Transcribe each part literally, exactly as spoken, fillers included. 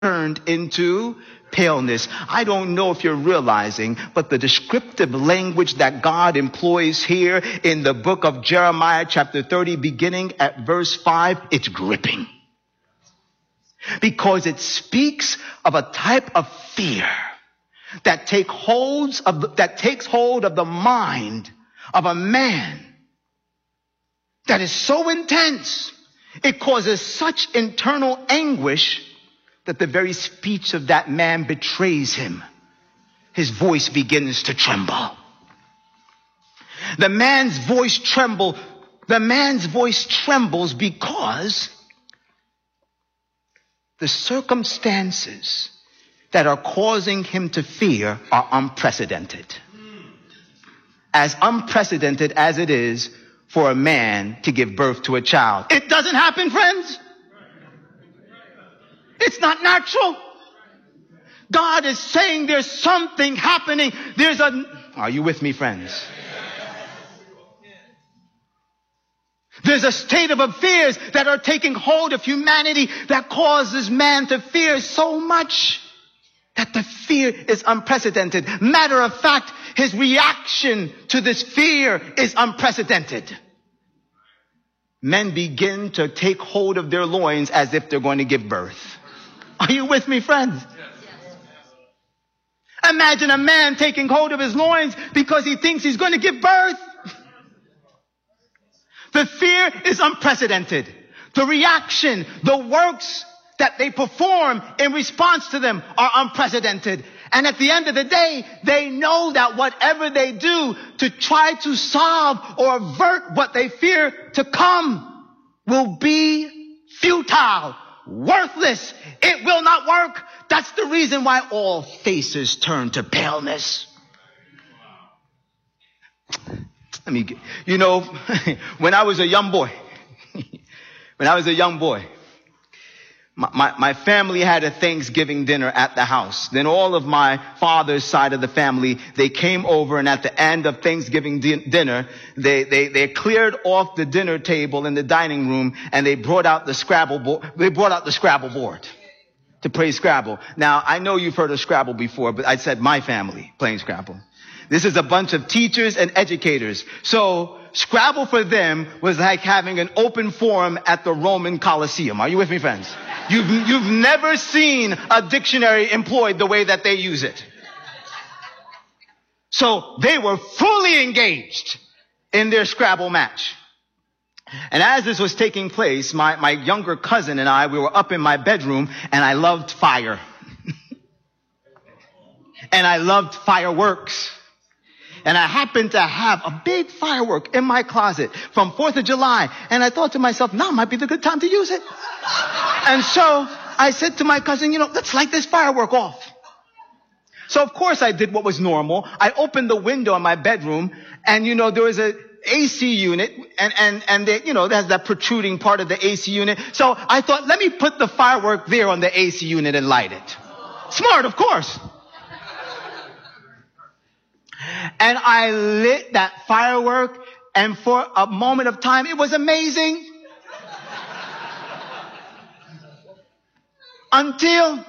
turned into paleness. I don't know if you're realizing, but the descriptive language that God employs here in the book of Jeremiah chapter thirty, beginning at verse five, it's gripping. Because it speaks of a type of fear that take holds of the, that takes hold of the mind of a man that is so intense, it causes such internal anguish that the very speech of that man betrays him. His voice begins to tremble. The man's voice tremble. The man's voice trembles because the circumstances that are causing him to fear are unprecedented. As unprecedented as it is for a man to give birth to a child. It doesn't happen, friends. It's not natural. God is saying there's something happening. There's a... Are you with me, friends? There's a state of affairs that are taking hold of humanity that causes man to fear so much that the fear is unprecedented. Matter of fact, his reaction to this fear is unprecedented. Men begin to take hold of their loins as if they're going to give birth. Are you with me, friends? Yes. Imagine a man taking hold of his loins because he thinks he's going to give birth. The fear is unprecedented. The reaction, the works that they perform in response to them are unprecedented. And at the end of the day, they know that whatever they do to try to solve or avert what they fear to come will be futile, worthless. It will not work. That's the reason why all faces turn to paleness. Let me get, you know, when I was a young boy, when I was a young boy, my, my, my family had a Thanksgiving dinner at the house. Then all of my father's side of the family, they came over, and at the end of Thanksgiving di- dinner, they, they, they cleared off the dinner table in the dining room, and they brought out the Scrabble board. They brought out the Scrabble board to play Scrabble. Now, I know you've heard of Scrabble before, but I said my family playing Scrabble. This is a bunch of teachers and educators. So Scrabble for them was like having an open forum at the Roman Colosseum. Are you with me, friends? You've, you've never seen a dictionary employed the way that they use it. So they were fully engaged in their Scrabble match. And as this was taking place, my, my younger cousin and I, we were up in my bedroom, and I loved fire. And I loved fireworks. And I happened to have a big firework in my closet from fourth of July. And I thought to myself, now might be the good time to use it. And so I said to my cousin, you know, let's light this firework off. So of course I did what was normal. I opened the window in my bedroom, and you know, there was a A C unit, and, and, and they, you know, there's that protruding part of the A C unit. So I thought, let me put the firework there on the A C unit and light it. Smart, of course. And I lit that firework, and for a moment of time, it was amazing. Until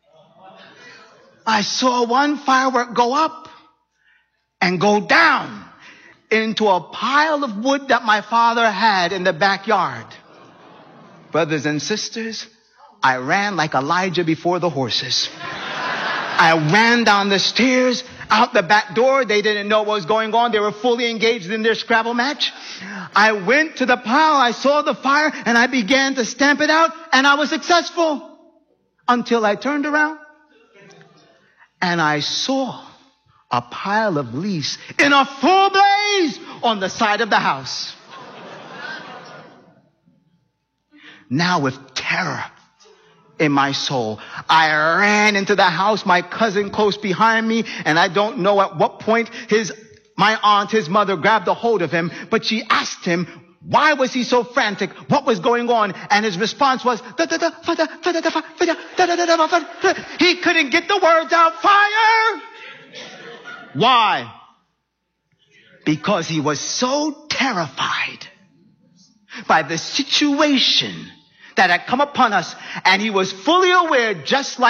I saw one firework go up and go down into a pile of wood that my father had in the backyard. Brothers and sisters, I ran like Elijah before the horses. I ran down the stairs, out the back door. They didn't know what was going on. They were fully engaged in their Scrabble match. I went to the pile. I saw the fire, and I began to stamp it out, and I was successful until I turned around and I saw a pile of leaves in a full blaze on the side of the house. Now with terror in my soul, I ran into the house, my cousin close behind me, and I don't know at what point his, my aunt, his mother, grabbed a hold of him, but she asked him, why was he so frantic? What was going on? And his response was, he couldn't get the words out. Fire! Why? Because he was so terrified by the situation that had come upon us, and he was fully aware, just like